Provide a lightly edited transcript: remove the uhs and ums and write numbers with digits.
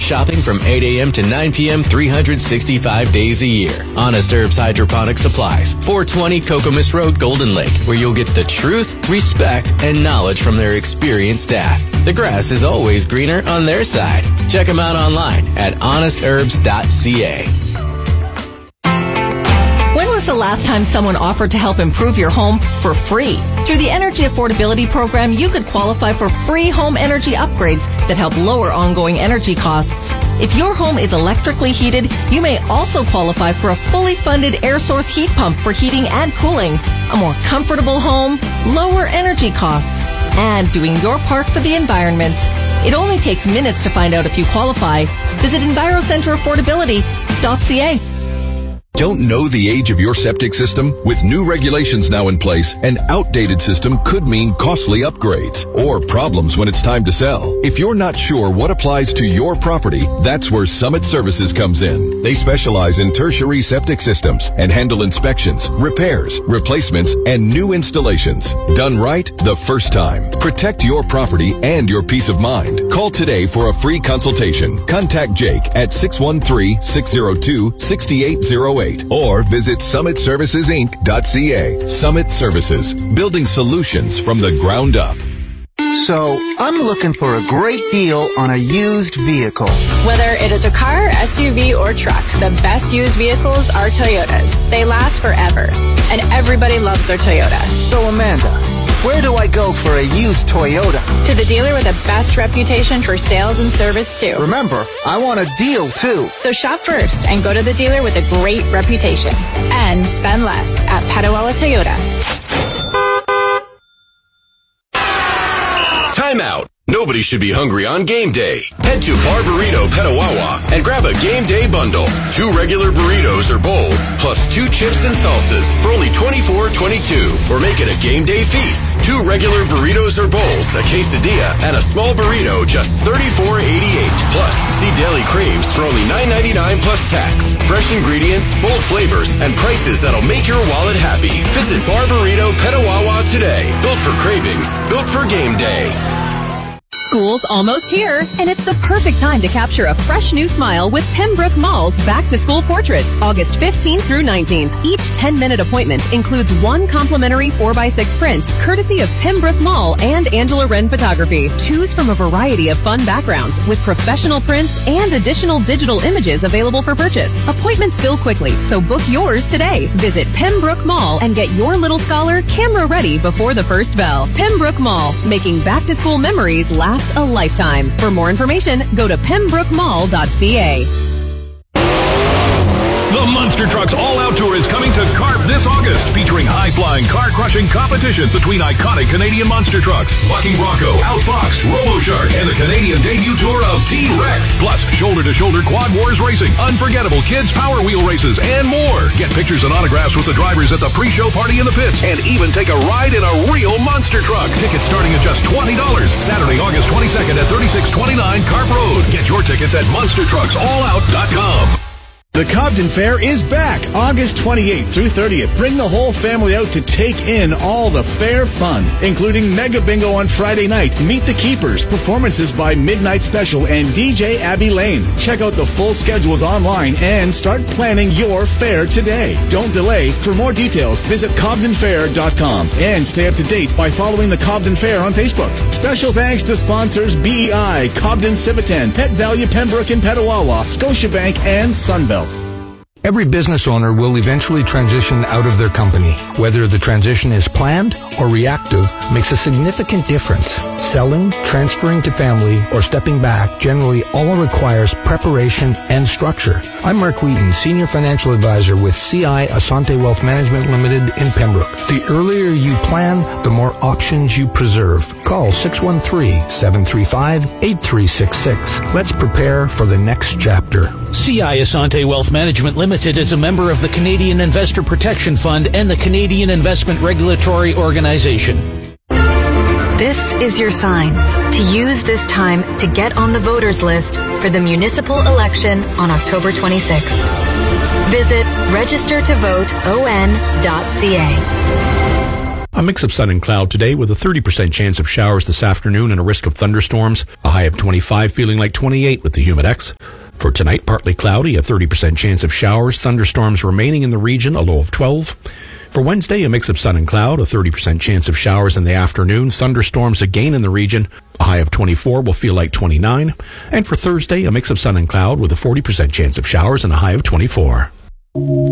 shopping from 8 a.m. to 9 p.m. 365 days a year. Honest Herbs Hydroponic Supplies, 420 Cocomus Road, Golden Lake, where you'll get the truth, respect, and knowledge from their experienced staff. The grass is always greener on their side. Check them out online at honestherbs.ca. When was the last time someone offered to help improve your home for free? Through the Energy Affordability Program, you could qualify for free home energy upgrades that help lower ongoing energy costs. If your home is electrically heated, you may also qualify for a fully funded air source heat pump for heating and cooling. A more comfortable home, lower energy costs, and doing your part for the environment. It only takes minutes to find out if you qualify. Visit EnviroCenterAffordability.ca. Don't know the age of your septic system? With new regulations now in place, an outdated system could mean costly upgrades or problems when it's time to sell. If you're not sure what applies to your property, that's where Summit Services comes in. They specialize in tertiary septic systems and handle inspections, repairs, replacements, and new installations. Done right the first time. Protect your property and your peace of mind. Call today for a free consultation. Contact Jake at 613-602-6808. Or visit SummitServicesInc.ca. Summit Services, building solutions from the ground up. So, I'm looking for a great deal on a used vehicle. Whether it is a car, SUV, or truck, the best used vehicles are Toyotas. They last forever, and everybody loves their Toyota. So, Amanda, where do I go for a used Toyota? To the dealer with the best reputation for sales and service, too. Remember, I want a deal, too. So shop first and go to the dealer with a great reputation. And spend less at Petawawa Toyota. Time out. Nobody should be hungry on game day. Head to Bar Burrito Petawawa and grab a game day bundle. 2 regular burritos or bowls, plus 2 chips and salsas for only $24.22. Or make it a game day feast. 2 regular burritos or bowls, a quesadilla, and a small burrito, just $34.88. Plus, see Deli Creams for only $9.99 plus tax. Fresh ingredients, bold flavors, and prices that'll make your wallet happy. Visit Bar Burrito Petawawa today. Built for cravings, built for game day. School's almost here, and it's the perfect time to capture a fresh new smile with Pembroke Mall's back-to-school portraits, August 15th through 19th. Each 10-minute appointment includes 1 complimentary 4x6 print, courtesy of Pembroke Mall and Angela Wren Photography. Choose from a variety of fun backgrounds with professional prints and additional digital images available for purchase. Appointments fill quickly, so book yours today. Visit Pembroke Mall and get your little scholar camera-ready before the first bell. Pembroke Mall, making back-to-school memories last a lifetime. For more information, go to pembrokemall.ca. The Monster Trucks All-Out Tour is coming to CARP this August, featuring high-flying, car-crushing competition between iconic Canadian monster trucks, Bucking Bronco, Outfoxed, RoboShark, and the Canadian debut tour of T-Rex. Plus, shoulder-to-shoulder quad wars racing, unforgettable kids power wheel races, and more. Get pictures and autographs with the drivers at the pre-show party in the pits, and even take a ride in a real monster truck. Tickets starting at just $20. Saturday, August 22nd at 3629 CARP Road. Get your tickets at monstertruckstallout.com. The Cobden Fair is back August 28th through 30th. Bring the whole family out to take in all the fair fun, including Mega Bingo on Friday night, Meet the Keepers, performances by Midnight Special, and DJ Abby Lane. Check out the full schedules online and start planning your fair today. Don't delay. For more details, visit CobdenFair.com and stay up to date by following the Cobden Fair on Facebook. Special thanks to sponsors BEI, Cobden Civitan, Pet Value Pembroke and Petawawa, Scotiabank, and Sunbelt. Every business owner will eventually transition out of their company. Whether the transition is planned or reactive makes a significant difference. Selling, transferring to family, or stepping back generally all requires preparation and structure. I'm Mark Wheaton, Senior Financial Advisor with CI Asante Wealth Management Limited in Pembroke. The earlier you plan, the more options you preserve. Call 613-735-8366. Let's prepare for the next chapter. CI Asante Wealth Management Limited is a member of the Canadian Investor Protection Fund and the Canadian Investment Regulatory Organization. This is your sign to use this time to get on the voters list for the municipal election on October 26th. Visit registertovoteon.ca. A mix of sun and cloud today with a 30% chance of showers this afternoon and a risk of thunderstorms. A high of 25, feeling like 28 with the Humidex. For tonight, partly cloudy, a 30% chance of showers, thunderstorms remaining in the region, a low of 12. For Wednesday, a mix of sun and cloud, a 30% chance of showers in the afternoon, thunderstorms again in the region, a high of 24 will feel like 29. And for Thursday, a mix of sun and cloud with a 40% chance of showers and a high of 24.